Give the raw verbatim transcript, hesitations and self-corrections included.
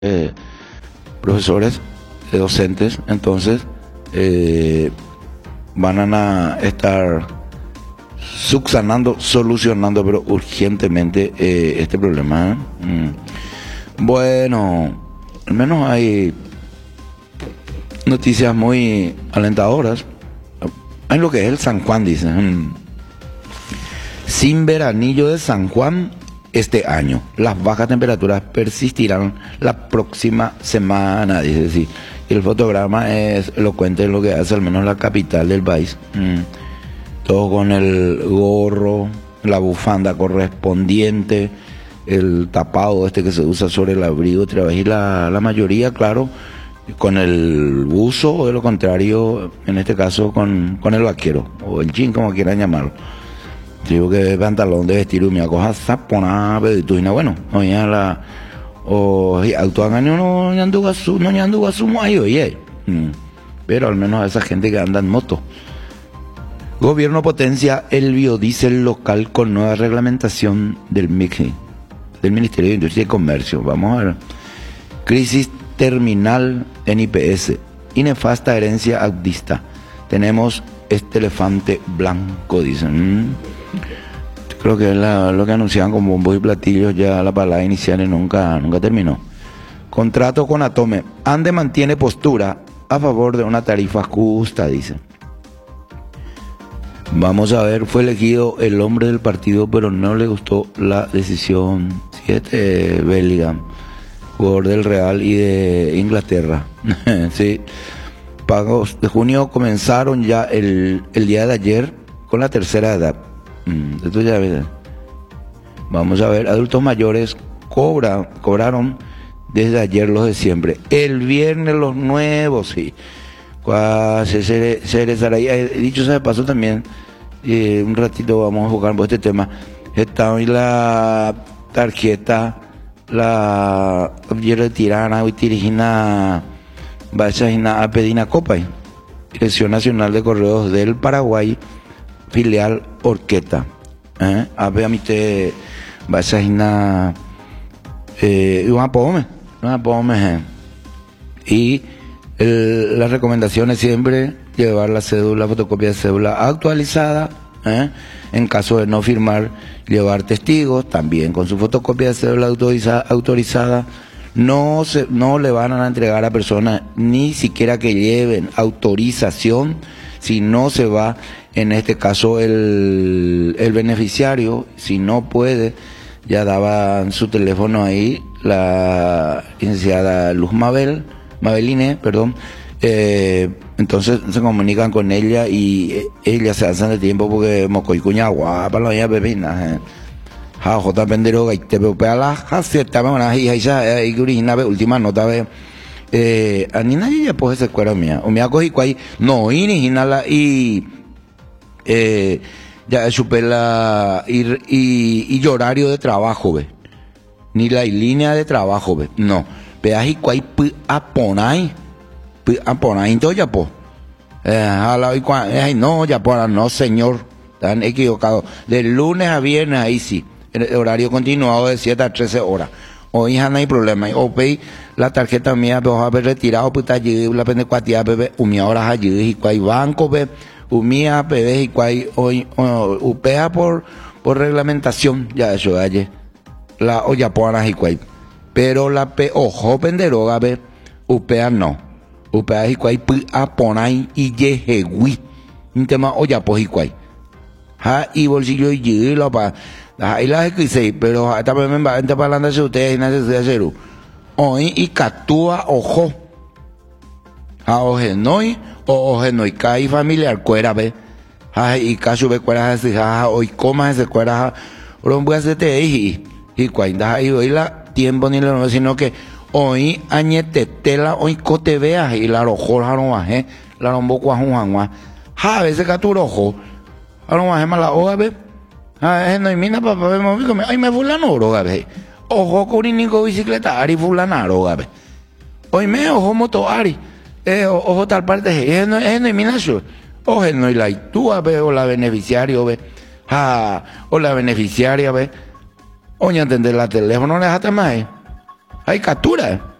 eh, profesores, eh, docentes, entonces eh, van a estar subsanando, solucionando, pero urgentemente eh, este problema. ¿eh? Mm. Bueno, al menos hay noticias muy alentadoras. Hay lo que es el San Juan, dice. Mm. Sin veranillo de San Juan este año. Las bajas temperaturas persistirán la próxima semana, dice. Sí. Y el fotograma es elocuente en lo que hace al menos la capital del país. Mm. Todo con el gorro, la bufanda correspondiente, el tapado este que se usa sobre el abrigo, y la, la mayoría, claro, con el buzo, o de lo contrario, en este caso con, con el vaquero, o el jean, como quieran llamarlo. Digo que pantalón de vestir, una cosa sapona, pero bueno, oye, la, o autoagaño no ñanduga su, no ñanduga su muy, oye, pero al menos a esa gente que anda en moto. Gobierno potencia el biodiesel local con nueva reglamentación del M I C I, del Ministerio de Industria y Comercio. Vamos a ver. Crisis terminal en I P S y nefasta herencia audista. Tenemos este elefante blanco, dicen. Creo que es la, lo que anunciaban con bombos y platillos, ya la palabra inicial y nunca, nunca terminó. Contrato con Atome. Ande mantiene postura a favor de una tarifa justa, dice. Vamos a ver, fue elegido el hombre del partido, pero no le gustó la decisión. Siete, Bellingham, jugador del Real y de Inglaterra. Sí. Pagos de junio comenzaron ya el, el día de ayer con la tercera edad. Mm, esto ya ves. Vamos a ver, adultos mayores cobra, cobraron desde ayer los de siempre. El viernes los nuevos, sí. Se, se, se les hará, dicho sea de paso también, eh, un ratito vamos a jugar por este tema. Está hoy la tarjeta, la retirana, hoy dirigina, va a pedir una copa. Dirección Nacional de Correos del Paraguay, filial Orqueta. ¿Eh? A ver, a mí te va a ser una, eh, una pome, una pome, y El, las recomendaciones siempre llevar la cédula, fotocopia de cédula actualizada, ¿eh? En caso de no firmar, llevar testigos también con su fotocopia de cédula autoriza, autorizada. No se, no le van a entregar a personas ni siquiera que lleven autorización si no se va, en este caso el, el beneficiario, si no puede. Ya daban su teléfono ahí la licenciada Luz Mabel Mabeline, perdón, eh, entonces se comunican con ella y ella se hacen el tiempo porque mocoy cuña guapa la niña pepina, ja jota penderoga y te pepea la ja cierta una hija esa y origina última nota ve eh anina ya pues esa escuela mía o me acogi cuai no inala y eh ya supela y y y horario de trabajo ve ni la línea de trabajo ve no peaje cuai pu aponai pu aponai to ya po eh ala y cuan ay no ya por no señor están equivocados de lunes a viernes ahí sí el horario continuado de siete a trece horas hoy ya no hay problema o pay la tarjeta mía pero haber retirado puta allí la pende cuatia bebé u mi horas allí y cuai banco be u mía bebé y cuai hoy upea por por reglamentación ya eso ayer la olla poana y cuai pero la pe ojo penderoga ve upea no upea y cuai pu aponai y yehegui un tema olla po y cuai ha y bolsillo y yilo pa ahí la que dice pero esta me va a para andar ustedes y nada se hacer hoy y catúa ojo a oje noi o oje noi kai familiar cuera ve ha y caso ve cuera así ha hoy coma ese cuera rombo hace te y y cuando ahí hoy la tiempo ni lo sino que hoy añete tela hoy cote veas y la rojo la no baje la rombo cuajun juan ja a veces caturo ojo a no baje mala hoja ve ah no y mina papá me ay me fulano roga ve ojo con nico bicicleta ari fulana roga ve hoy me ojo moto ari eh ojo tal parte es no es no y mina yo ojo no y la tú a ve o la beneficiario ve ja o la beneficiaria ve oye, entender la teléfono, no le dejaste más. Hay captura.